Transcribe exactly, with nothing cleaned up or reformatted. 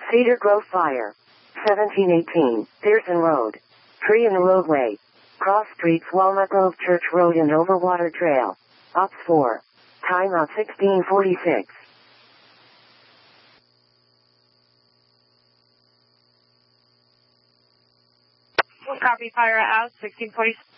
Cedar Grove Fire. seventeen eighteen, Pearson Road. Tree in the roadway. Cross streets Walnut Grove Church Road and Overwater Trail. Ops four. Timeout sixteen forty-six. Copy, fire out, sixteen forty-six.